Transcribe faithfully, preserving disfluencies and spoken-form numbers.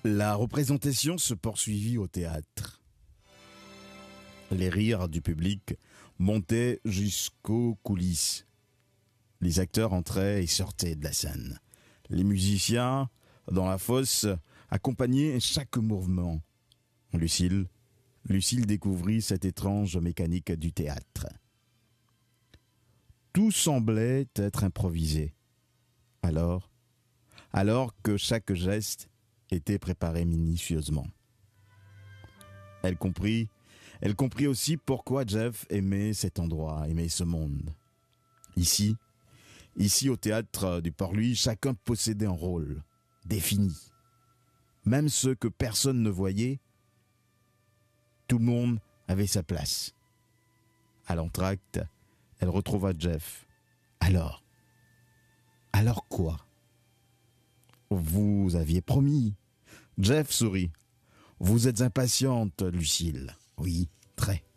La représentation se poursuivit au théâtre. Les rires du public montaient jusqu'aux coulisses. Les acteurs entraient et sortaient de la scène. Les musiciens, dans la fosse, accompagnaient chaque mouvement. Lucille, Lucille découvrit cette étrange mécanique du théâtre. Tout semblait être improvisé. Alors, alors que chaque geste était préparé minutieusement. Elle comprit, elle comprit aussi pourquoi Jeff aimait cet endroit, aimait ce monde. Ici, ici au théâtre du Port-Louis, chacun possédait un rôle défini. Même ceux que personne ne voyait, tout le monde avait sa place. À l'entracte, elle retrouva Jeff. Alors, alors quoi ? Vous aviez promis. Jeff sourit. Vous êtes impatiente, Lucille. Oui, très.